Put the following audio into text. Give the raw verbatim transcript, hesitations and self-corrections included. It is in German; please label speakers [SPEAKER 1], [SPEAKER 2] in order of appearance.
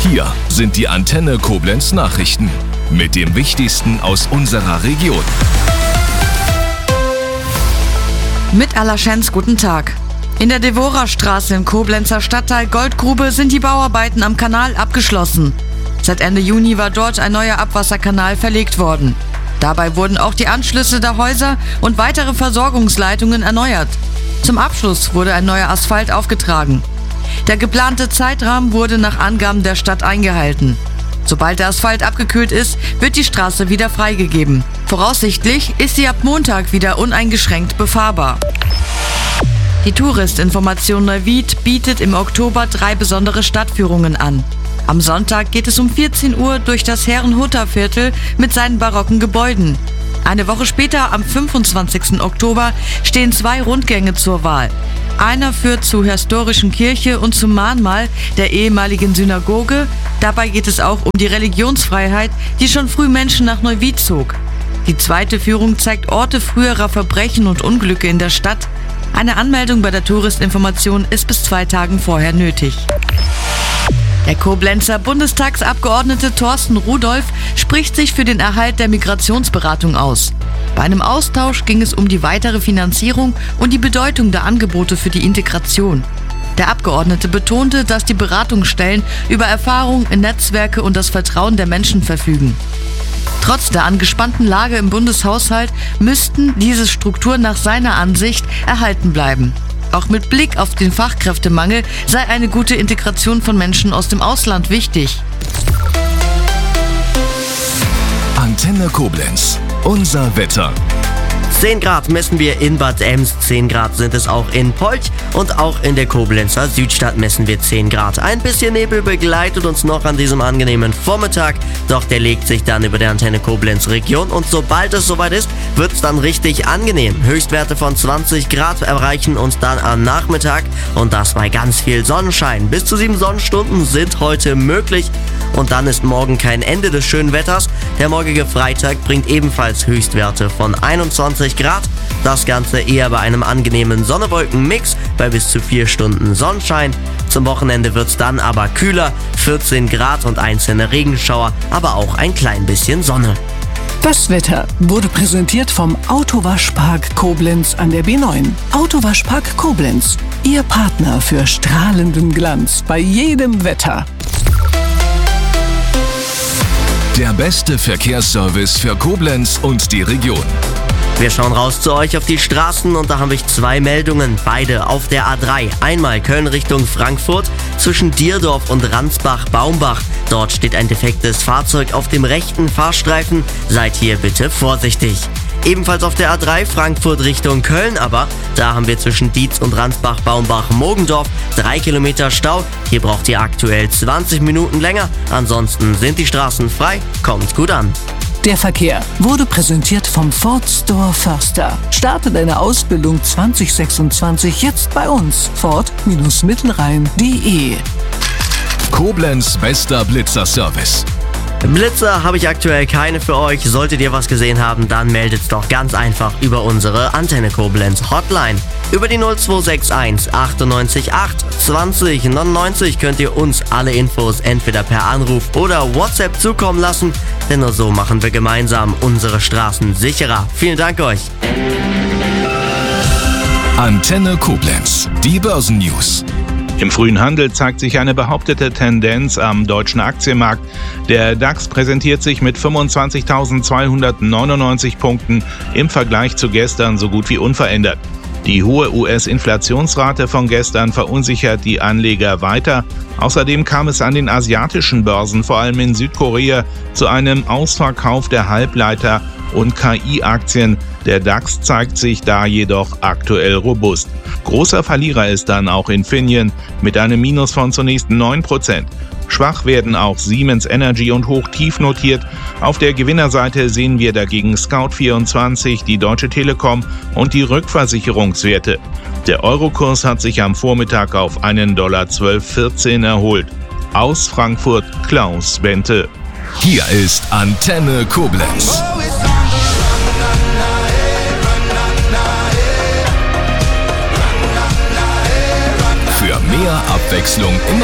[SPEAKER 1] Hier sind die Antenne Koblenz Nachrichten mit dem Wichtigsten aus unserer Region.
[SPEAKER 2] Mit Alaschenz, guten Tag. In der Devora-Straße im Koblenzer Stadtteil Goldgrube sind die Bauarbeiten am Kanal abgeschlossen. Seit Ende Juni war dort ein neuer Abwasserkanal verlegt worden. Dabei wurden auch die Anschlüsse der Häuser und weitere Versorgungsleitungen erneuert. Zum Abschluss wurde ein neuer Asphalt aufgetragen. Der geplante Zeitrahmen wurde nach Angaben der Stadt eingehalten. Sobald der Asphalt abgekühlt ist, wird die Straße wieder freigegeben. Voraussichtlich ist sie ab Montag wieder uneingeschränkt befahrbar. Die Touristinformation Neuwied bietet im Oktober drei besondere Stadtführungen an. Am Sonntag geht es um vierzehn Uhr durch das Herrenhutter-Viertel mit seinen barocken Gebäuden. Eine Woche später, am fünfundzwanzigsten Oktober, stehen zwei Rundgänge zur Wahl. Einer führt zur historischen Kirche und zum Mahnmal der ehemaligen Synagoge. Dabei geht es auch um die Religionsfreiheit, die schon früh Menschen nach Neuwied zog. Die zweite Führung zeigt Orte früherer Verbrechen und Unglücke in der Stadt. Eine Anmeldung bei der Touristinformation ist bis zwei Tagen vorher nötig. Der Koblenzer Bundestagsabgeordnete Thorsten Rudolph spricht sich für den Erhalt der Migrationsberatung aus. Bei einem Austausch ging es um die weitere Finanzierung und die Bedeutung der Angebote für die Integration. Der Abgeordnete betonte, dass die Beratungsstellen über Erfahrung in Netzwerke und das Vertrauen der Menschen verfügen. Trotz der angespannten Lage im Bundeshaushalt müssten diese Strukturen nach seiner Ansicht erhalten bleiben. Auch mit Blick auf den Fachkräftemangel sei eine gute Integration von Menschen aus dem Ausland wichtig.
[SPEAKER 1] Antenne Koblenz, unser Wetter.
[SPEAKER 3] zehn Grad messen wir in Bad Ems, zehn Grad sind es auch in Polch und auch in der Koblenzer Südstadt messen wir zehn Grad. Ein bisschen Nebel begleitet uns noch an diesem angenehmen Vormittag, doch der legt sich dann über der Antenne Koblenz Region und sobald es soweit ist, wird es dann richtig angenehm. Höchstwerte von zwanzig Grad erreichen uns dann am Nachmittag und das bei ganz viel Sonnenschein. Bis zu sieben Sonnenstunden sind heute möglich und dann ist morgen kein Ende des schönen Wetters. Der morgige Freitag bringt ebenfalls Höchstwerte von einundzwanzig Grad. Das Ganze eher bei einem angenehmen Sonne-Wolken-Mix bei bis zu vier Stunden Sonnenschein. Zum Wochenende wird es dann aber kühler, vierzehn Grad und einzelne Regenschauer, aber auch ein klein bisschen Sonne.
[SPEAKER 4] Das Wetter wurde präsentiert vom Autowaschpark Koblenz an der B neun. Autowaschpark Koblenz, Ihr Partner für strahlenden Glanz bei jedem Wetter.
[SPEAKER 1] Der beste Verkehrsservice für Koblenz und die Region.
[SPEAKER 3] Wir schauen raus zu euch auf die Straßen und da habe ich zwei Meldungen, beide auf der A drei. Einmal Köln Richtung Frankfurt zwischen Dierdorf und Ransbach-Baumbach. Dort steht ein defektes Fahrzeug auf dem rechten Fahrstreifen. Seid hier bitte vorsichtig. Ebenfalls auf der A drei Frankfurt Richtung Köln, aber da haben wir zwischen Dietz und Ransbach-Baumbach-Mogendorf drei Kilometer Stau. Hier braucht ihr aktuell zwanzig Minuten länger. Ansonsten sind die Straßen frei. Kommt gut an.
[SPEAKER 4] Der Verkehr wurde präsentiert vom Ford Store Förster. Starte deine Ausbildung zwanzig sechsundzwanzig jetzt bei uns. Ford Mittelrhein punkt de.
[SPEAKER 1] Koblenz bester Blitzer-Service.
[SPEAKER 3] Blitzer habe ich aktuell keine für euch. Solltet ihr was gesehen haben, dann meldet's doch ganz einfach über unsere Antenne Koblenz Hotline. Über die null zwei sechs eins achtundneunzig acht zwanzig neunundneunzig könnt ihr uns alle Infos entweder per Anruf oder WhatsApp zukommen lassen, denn nur so machen wir gemeinsam unsere Straßen sicherer. Vielen Dank euch.
[SPEAKER 1] Antenne Koblenz, die Börsennews.
[SPEAKER 5] Im frühen Handel zeigt sich eine behauptete Tendenz am deutschen Aktienmarkt. Der DAX präsentiert sich mit fünfundzwanzigtausendzweihundertneunundneunzig Punkten im Vergleich zu gestern so gut wie unverändert. Die hohe U S-Inflationsrate von gestern verunsichert die Anleger weiter. Außerdem kam es an den asiatischen Börsen, vor allem in Südkorea, zu einem Ausverkauf der Halbleiter- und K I-Aktien. Der DAX zeigt sich da jedoch aktuell robust. Großer Verlierer ist dann auch Infineon mit einem Minus von zunächst neun Prozent. Schwach werden auch Siemens Energy und Hochtief notiert. Auf der Gewinnerseite sehen wir dagegen Scout vierundzwanzig, die Deutsche Telekom und die Rückversicherungswerte. Der Eurokurs hat sich am Vormittag auf einen Dollar zwölf vierzehn erholt. Aus Frankfurt Klaus Bente.
[SPEAKER 1] Hier ist Antenne Koblenz. Für mehr Abwechslung im